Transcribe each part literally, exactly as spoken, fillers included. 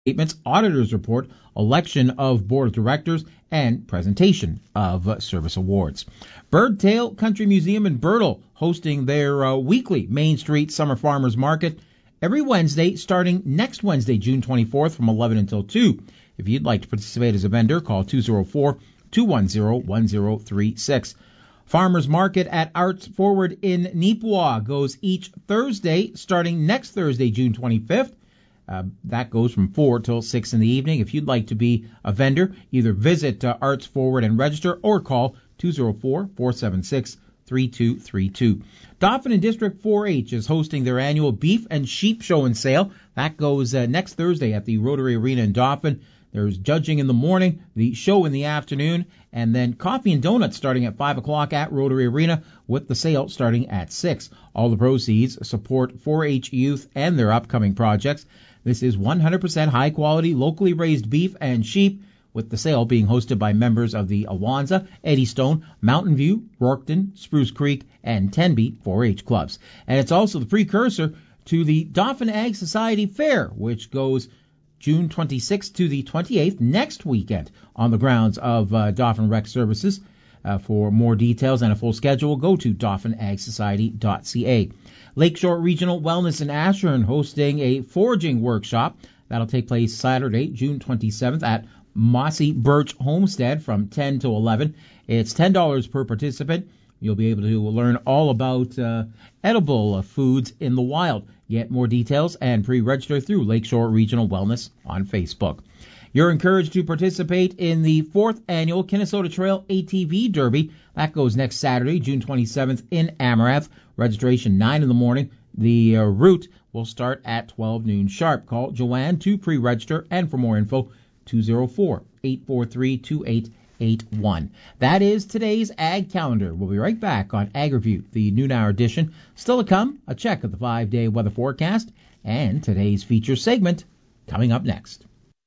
statements, auditor's report, election of board of directors, and presentation of uh, service awards. Birdtail Country Museum in Birtle hosting their uh, weekly Main Street Summer Farmers Market every Wednesday, starting next Wednesday, June twenty-fourth from eleven until two. If you'd like to participate as a vendor, call two oh four, two one zero, one zero three six. Farmers Market at Arts Forward in Neepawa goes each Thursday, starting next Thursday, June twenty-fifth. Uh, that goes from four till six in the evening. If you'd like to be a vendor, either visit uh, Arts Forward and register or call two oh four, four seven six, three two three two. Dauphin and District four H is hosting their annual Beef and Sheep Show and Sale. That goes uh, next Thursday at the Rotary Arena in Dauphin. There's judging in the morning, the show in the afternoon, and then coffee and donuts starting at five o'clock at Rotary Arena with the sale starting at six. All the proceeds support four H youth and their upcoming projects. This is one hundred percent high-quality, locally raised beef and sheep, with the sale being hosted by members of the Awanza, Eddystone, Mountain View, Rourketon, Spruce Creek, and Tenby four H clubs. And it's also the precursor to the Dauphin Ag Society Fair, which goes June twenty-sixth to the twenty-eighth next weekend on the grounds of uh, Dauphin Rec Services. Uh, for more details and a full schedule, go to dauphin ag society dot c a. Lakeshore Regional Wellness in Ashern hosting a foraging workshop. That'll take place Saturday, June twenty-seventh at Mossy Birch Homestead from ten to eleven. It's ten dollars per participant. You'll be able to learn all about uh, edible uh, foods in the wild. Get more details and pre-register through Lakeshore Regional Wellness on Facebook. You're encouraged to participate in the fourth annual Kinnesota Trail A T V Derby. That goes next Saturday, June twenty-seventh in Amarath. Registration nine in the morning. The uh, route will start at twelve noon sharp. Call Joanne to pre-register, and for more info, two oh four, eight four three, two eight eight one. That is today's Ag Calendar. We'll be right back on Ag Review, the noon hour edition. Still to come, a check of the five-day weather forecast and today's feature segment coming up next.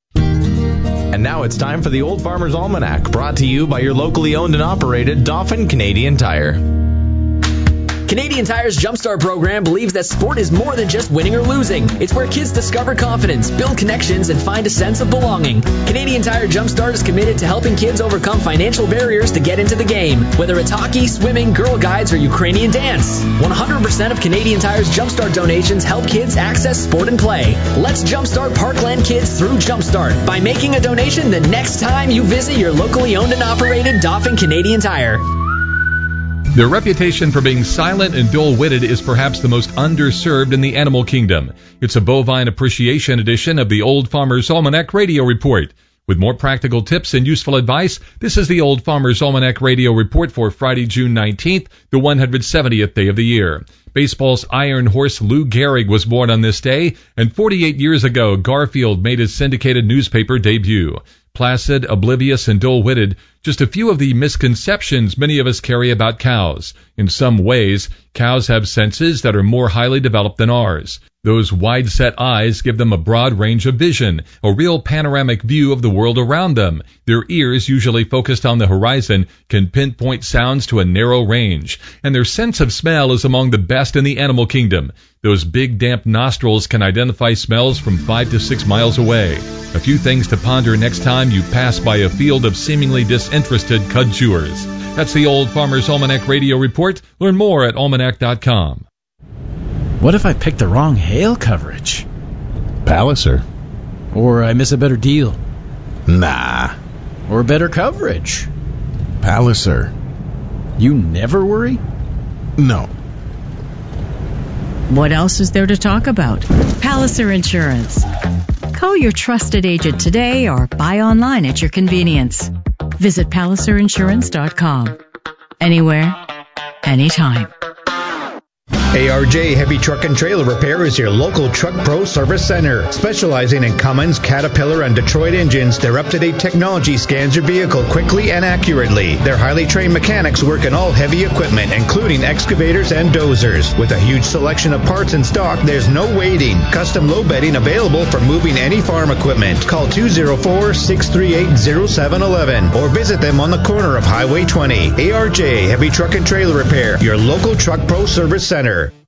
And now it's time for the Old Farmer's Almanac, brought to you by your locally owned and operated Dauphin Canadian Tire. Canadian Tire's Jumpstart program believes that sport is more than just winning or losing. It's where kids discover confidence, build connections, and find a sense of belonging. Canadian Tire Jumpstart is committed to helping kids overcome financial barriers to get into the game, whether it's hockey, swimming, Girl Guides, or Ukrainian dance. one hundred percent of Canadian Tire's Jumpstart donations help kids access sport and play. Let's jumpstart Parkland kids through Jumpstart by making a donation the next time you visit your locally owned and operated Dauphin Canadian Tire. Their reputation for being silent and dull-witted is perhaps the most underserved in the animal kingdom. It's a bovine appreciation edition of the Old Farmer's Almanac Radio Report. With more practical tips and useful advice, this is the Old Farmer's Almanac Radio Report for Friday, June nineteenth, the one hundred seventieth day of the year. Baseball's Iron Horse Lou Gehrig was born on this day, and forty-eight years ago, Garfield made his syndicated newspaper debut. Placid, oblivious, and dull-witted, just a few of the misconceptions many of us carry about cows. In some ways, cows have senses that are more highly developed than ours. Those wide-set eyes give them a broad range of vision, a real panoramic view of the world around them. Their ears, usually focused on the horizon, can pinpoint sounds to a narrow range, and their sense of smell is among the best in the animal kingdom. Those big, damp nostrils can identify smells from five to six miles away. A few things to ponder next time you pass by a field of seemingly disinterested cud chewers. That's the Old Farmer's Almanac Radio Report. Learn more at almanac dot com. What if I pick the wrong hail coverage? Palliser. Or I miss a better deal? Nah. Or better coverage? Palliser. You never worry? No. What else is there to talk about? Palliser Insurance. Call your trusted agent today or buy online at your convenience. Visit palliser insurance dot com. Anywhere, anytime. A R J Heavy Truck and Trailer Repair is your local Truck Pro Service Center. Specializing in Cummins, Caterpillar, and Detroit engines, their up-to-date technology scans your vehicle quickly and accurately. Their highly trained mechanics work in all heavy equipment, including excavators and dozers. With a huge selection of parts in stock, there's no waiting. Custom low bedding available for moving any farm equipment. Call two oh four, six three eight, oh seven one one or visit them on the corner of Highway twenty. A R J Heavy Truck and Trailer Repair, your local Truck Pro Service Center.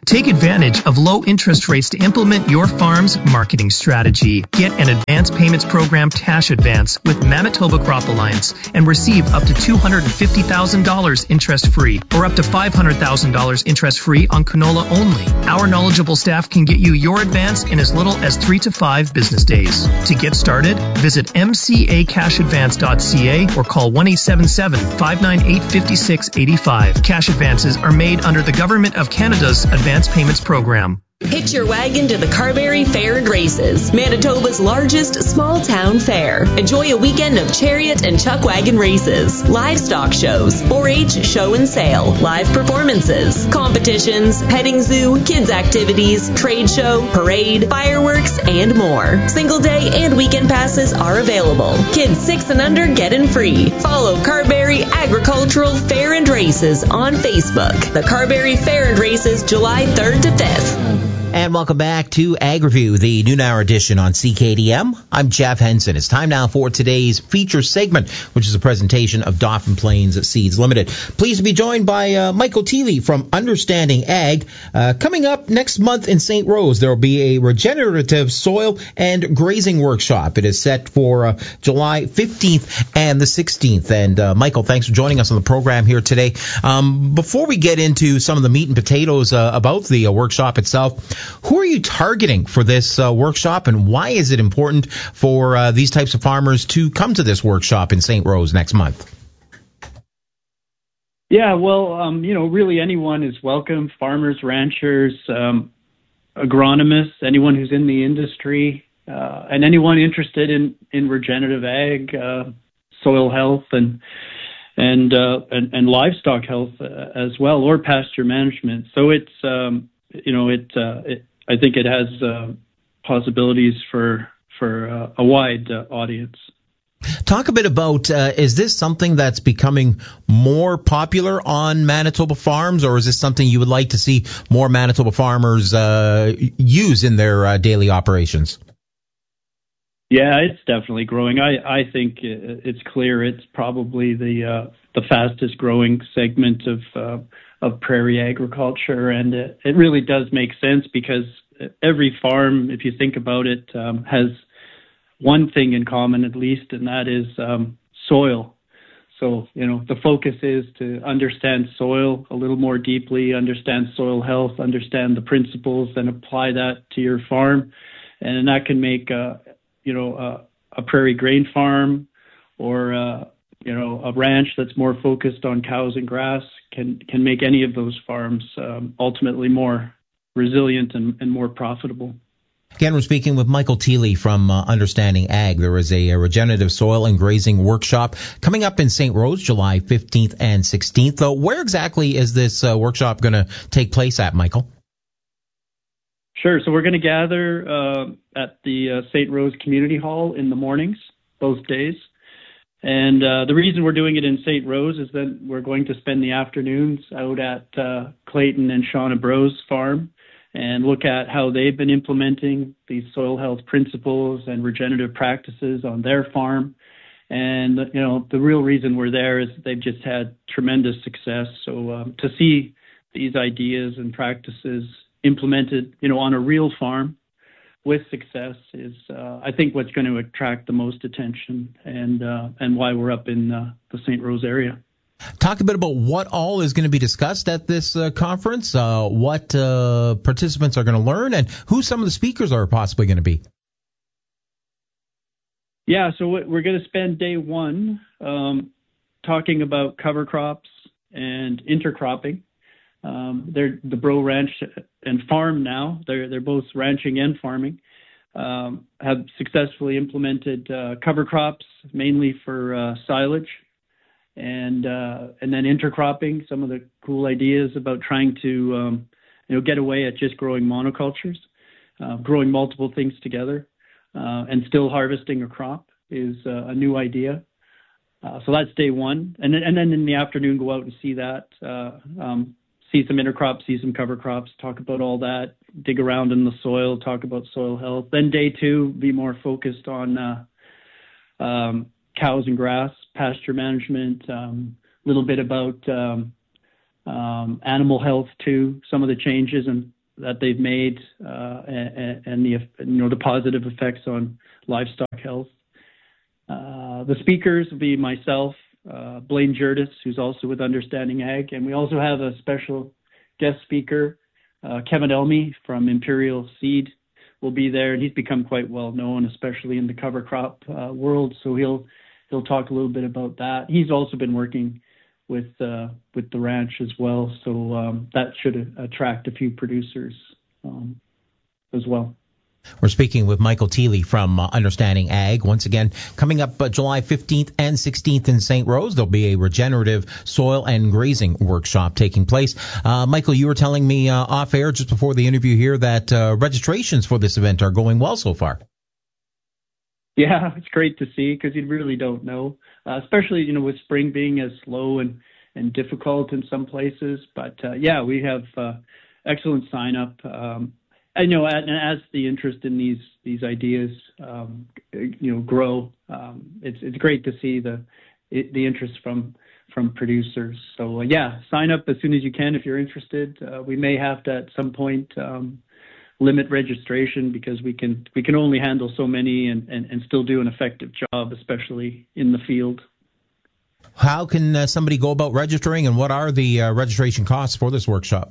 Take advantage of low interest rates to implement your farm's marketing strategy. Get an advance payments program cash advance with Manitoba Crop Alliance and receive up to two hundred fifty thousand dollars interest-free or up to five hundred thousand dollars interest-free on canola only. Our knowledgeable staff can get you your advance in as little as three to five business days. To get started, visit m c a cash advance dot c a or call one eight seven seven, five nine eight, five six eight five. Cash advances are made under the Government of Canada's Advance Payments Program. Hitch your wagon to the Carberry Fair and Races, Manitoba's largest small-town fair. Enjoy a weekend of chariot and chuck wagon races, livestock shows, four H show and sale, live performances, competitions, petting zoo, kids activities, trade show, parade, fireworks, and more. Single day and weekend passes are available. Kids six and under get in free. Follow Carberry Agricultural Fair and Races on Facebook. The Carberry Fair and Races, July third to fifth. And welcome back to Ag Review, the noon hour edition on C K D M. I'm Jeff Henson. It's time now for today's feature segment, which is a presentation of Dauphin Plains Seeds Limited. Pleased to be joined by uh, Michael Thiele from Understanding Ag. Uh, coming up next month in Saint Rose, there will be a regenerative soil and grazing workshop. It is set for uh, July fifteenth and the sixteenth. And uh, Michael, thanks for joining us on the program here today. Um, before we get into some of the meat and potatoes uh, about the uh, workshop itself, who are you targeting for this uh, workshop, and why is it important for uh, these types of farmers to come to this workshop in Saint Rose next month? Yeah, well, um, you know, really anyone is welcome, farmers, ranchers, um, agronomists, anyone who's in the industry, uh, and anyone interested in, in regenerative ag, uh, soil health, and and, uh, and and livestock health uh, as well, or pasture management. So it's um, You know, it, uh, it. I think it has uh, possibilities for for uh, a wide uh, audience. Talk a bit about, uh, is this something that's becoming more popular on Manitoba farms, or is this something you would like to see more Manitoba farmers uh, use in their uh, daily operations? Yeah, it's definitely growing. I, I think it's clear it's probably the uh, the fastest growing segment of uh, of prairie agriculture, and it, it really does make sense because every farm, if you think about it, um, has one thing in common at least, and that is um, soil. So, you know, the focus is to understand soil a little more deeply, understand soil health, understand the principles, and apply that to your farm, and that can make uh, you know, uh, a prairie grain farm or, uh, you know, a ranch that's more focused on cows and grass can, can make any of those farms um, ultimately more resilient and, and more profitable. Again, we're speaking with Michael Thiele from uh, Understanding Ag. There is a, a regenerative soil and grazing workshop coming up in Saint Rose, July fifteenth and sixteenth. Uh, where exactly is this uh, workshop going to take place at, Michael? Sure. So we're going to gather uh, at the uh, Saint Rose Community Hall in the mornings, both days. And uh, the reason we're doing it in Saint Rose is that we're going to spend the afternoons out at uh, Clayton and Shauna Bro's farm and look at how they've been implementing these soil health principles and regenerative practices on their farm. And, you know, the real reason we're there is they've just had tremendous success. So um, to see these ideas and practices implemented, you know, on a real farm with success is, uh, I think, what's going to attract the most attention and uh, and why we're up in uh, the Saint Rose area. Talk a bit about what all is going to be discussed at this uh, conference, uh, what uh, participants are going to learn, and who some of the speakers are possibly going to be. Yeah, so we're going to spend day one um, talking about cover crops and intercropping. Um, they're the Bro Ranch and Farm now. They're they're both ranching and farming. Um, have successfully implemented uh, cover crops mainly for uh, silage, and uh, and then intercropping. Some of the cool ideas about trying to um, you know get away at just growing monocultures, uh, growing multiple things together, uh, and still harvesting a crop is uh, a new idea. Uh, so that's day one, and then and then in the afternoon go out and see that. Uh, um, See some intercrops, see some cover crops, talk about all that, dig around in the soil, talk about soil health. Then day two, be more focused on uh, um, cows and grass, pasture management, a um, little bit about um, um, animal health too, some of the changes and that they've made uh, and, and the you know the positive effects on livestock health. Uh, the speakers will be myself, uh, Blaine Jurdis, who's also with Understanding Ag, and we also have a special guest speaker, uh, Kevin Elmy from Imperial Seed will be there, and he's become quite well known, especially in the cover crop uh, world. So he'll he'll talk a little bit about that. He's also been working with uh, with the ranch as well, so um, that should attract a few producers um, as well. We're speaking with Michael Thiele from uh, Understanding Ag. Once again, coming up uh, July fifteenth and sixteenth in Saint Rose, there'll be a regenerative soil and grazing workshop taking place. Uh, Michael, you were telling me uh, off air just before the interview here that uh, registrations for this event are going well so far. Yeah, it's great to see because you really don't know, uh, especially, you know, with spring being as slow and, and difficult in some places. But, uh, yeah, we have uh, excellent sign up. Um, I know and as the interest in these these ideas, um, you know, grow, um, it's it's great to see the the interest from from producers. So, uh, yeah, sign up as soon as you can if you're interested. Uh, we may have to at some point um limit registration because we can we can only handle so many and, and, and still do an effective job, especially in the field. How can uh, somebody go about registering, and what are the uh, registration costs for this workshop?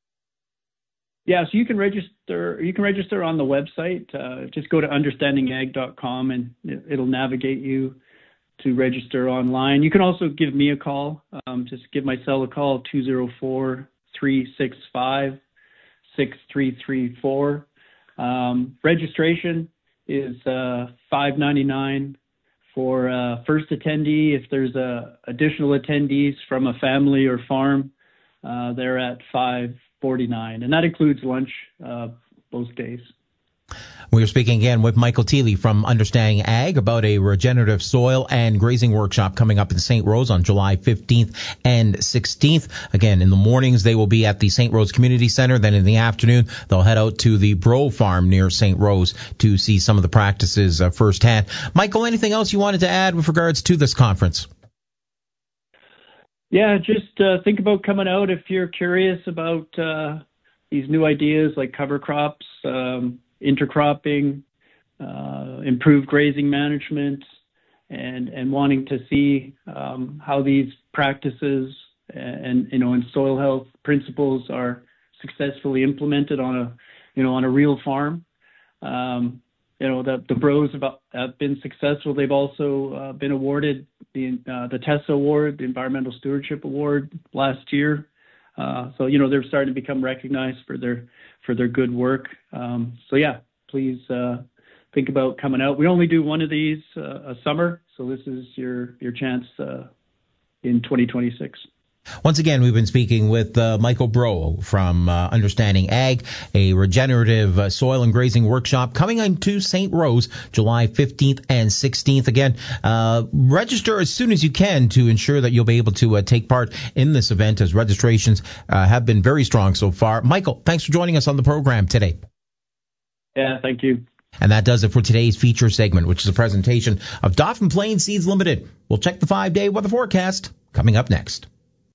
Yeah, so you can register you can register on the website. Uh, just go to understanding ag dot com and it, it'll navigate you to register online. You can also give me a call. Um, just give my cell a call, two oh four, three six five, six three three four. Um, registration is uh, five ninety-nine for uh, first attendee. If there's uh, additional attendees from a family or farm, uh, they're at five forty-nine, and that includes lunch uh, both days. We are speaking again with Michael Thiele from Understanding Ag about a regenerative soil and grazing workshop coming up in Saint Rose on July fifteenth and sixteenth. Again, in the mornings, they will be at the Saint Rose Community Center. Then in the afternoon, they'll head out to the Bro Farm near Saint Rose to see some of the practices uh, firsthand. Michael, anything else you wanted to add with regards to this conference? Yeah, just uh, think about coming out if you're curious about uh, these new ideas like cover crops, um, intercropping, uh, improved grazing management, and and wanting to see um, how these practices and you know and soil health principles are successfully implemented on a you know on a real farm. Um, you know the the Bros have, have been successful. They've also uh, been awarded the uh, the TESSA Award, the Environmental Stewardship Award, last year. Uh, so you know they're starting to become recognized for their for their good work. Um, so yeah, please uh, think about coming out. We only do one of these uh, a summer, so this is your your chance uh, in twenty twenty-six. Once again, we've been speaking with uh, Michael Bro from uh, Understanding Ag, a regenerative uh, soil and grazing workshop coming into Saint Rose July fifteenth and sixteenth. Again, uh, register as soon as you can to ensure that you'll be able to uh, take part in this event, as registrations uh, have been very strong so far. Michael, thanks for joining us on the program today. Yeah, thank you. And that does it for today's feature segment, which is a presentation of Dauphin Plains Seeds Limited. We'll check the five-day weather forecast coming up next.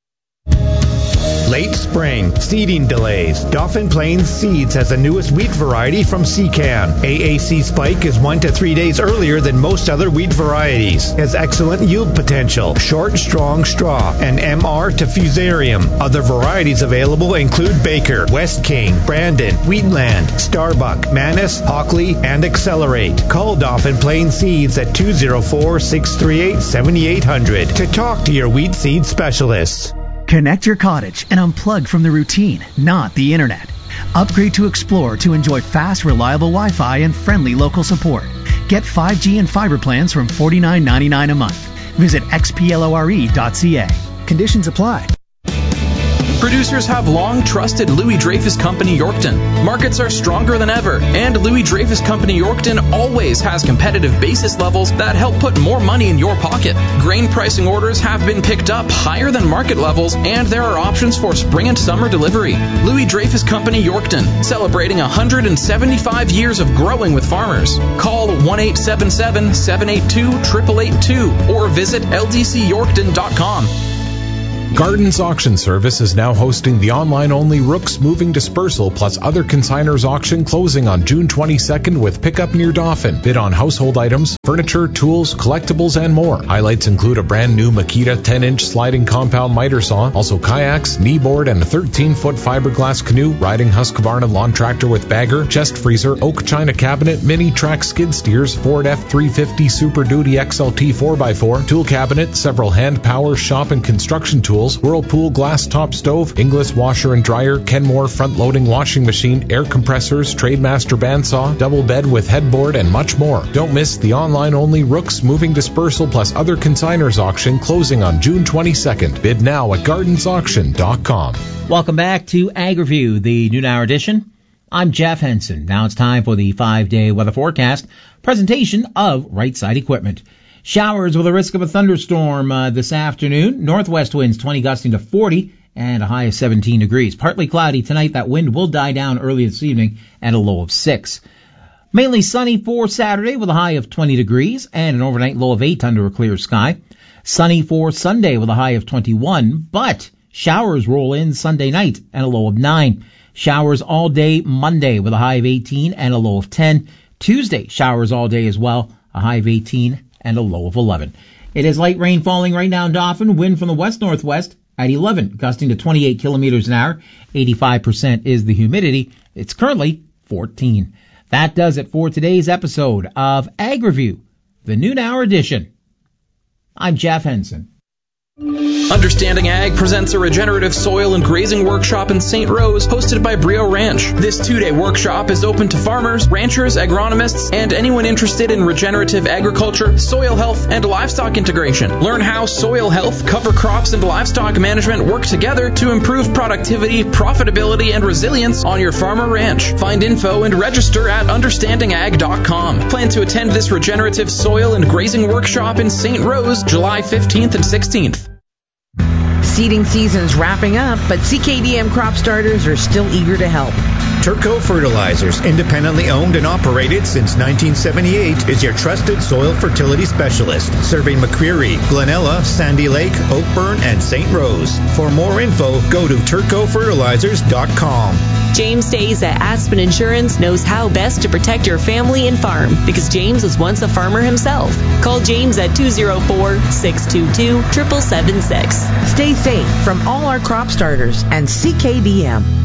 Late spring, seeding delays. Dauphin Plains Seeds has the newest wheat variety from Secan. A A C Spike is one to three days earlier than most other wheat varieties. Has excellent yield potential, short, strong straw, and M R to Fusarium. Other varieties available include Baker, West King, Brandon, Wheatland, Starbuck, Manus, Hockley, and Accelerate. Call Dauphin Plains Seeds at two oh four, six three eight, seven eight hundred to talk to your wheat seed specialists. Connect your cottage and unplug from the routine, not the internet. Upgrade to Explore to enjoy fast, reliable Wi-Fi and friendly local support. Get five G and fiber plans from forty-nine ninety-nine a month. Visit x p lore dot c a. Conditions apply. Producers have long trusted Louis Dreyfus Company Yorkton. Markets are stronger than ever, and Louis Dreyfus Company Yorkton always has competitive basis levels that help put more money in your pocket. Grain pricing orders have been picked up higher than market levels, and there are options for spring and summer delivery. Louis Dreyfus Company Yorkton, celebrating one hundred seventy-five years of growing with farmers. Call one eight seven seven, seven eight two, eight eight eight two or visit l d c yorkton dot com. Gardens Auction Service is now hosting the online-only Rooks Moving Dispersal plus other consigners auction closing on June twenty-second with pickup near Dauphin. Bid on household items, furniture, tools, collectibles, and more. Highlights include a brand new Makita ten-inch sliding compound miter saw, also kayaks, kneeboard, and a thirteen-foot fiberglass canoe, riding Husqvarna lawn tractor with bagger, chest freezer, oak china cabinet, mini track skid steers, Ford F three fifty Super Duty X L T four by four, tool cabinet, several hand power, shop, and construction tools, Whirlpool glass top stove, Inglis washer and dryer, Kenmore front-loading washing machine, air compressors, Trademaster bandsaw, double bed with headboard, and much more. Don't miss the online-only Rooks Moving Dispersal plus other consigners auction closing on June twenty-second. Bid now at gardens auction dot com. Welcome back to Ag Review, the noon hour edition. I'm Jeff Henson. Now it's time for the five-day weather forecast presentation of Right Side Equipment. Showers with a risk of a thunderstorm uh, this afternoon. Northwest winds twenty gusting to forty and a high of seventeen degrees. Partly cloudy tonight. That wind will die down early this evening at a low of six. Mainly sunny for Saturday with a high of twenty degrees and an overnight low of eight under a clear sky. Sunny for Sunday with a high of twenty-one, but showers roll in Sunday night and a low of nine. Showers all day Monday with a high of eighteen and a low of ten. Tuesday, showers all day as well, a high of eighteen and a low of eleven. It is light rain falling right now in Dauphin. Wind from the west-northwest at eleven, gusting to twenty-eight kilometers an hour. eighty-five percent is the humidity. It's currently fourteen. That does it for today's episode of Ag Review, the noon hour edition. I'm Jeff Henson. Understanding Ag presents a regenerative soil and grazing workshop in Saint Rose, hosted by Brio Ranch. This two-day workshop is open to farmers, ranchers, agronomists, and anyone interested in regenerative agriculture, soil health, and livestock integration. Learn how soil health, cover crops, and livestock management work together to improve productivity, profitability, and resilience on your farm or ranch. Find info and register at understanding ag dot com. Plan to attend this regenerative soil and grazing workshop in Saint Rose, July fifteenth and sixteenth. Seeding season's wrapping up, but C K D M crop starters are still eager to help. Turco Fertilizers, independently owned and operated since nineteen seventy-eight, is your trusted soil fertility specialist, serving McCreary, Glenella, Sandy Lake, Oakburn, and Saint Rose. For more info, go to turco fertilizers dot com. James Stays at Aspen Insurance knows how best to protect your family and farm, because James was once a farmer himself. Call James at two oh four, six two two, seven seven six. Stay safe from all our crop starters and C K D M.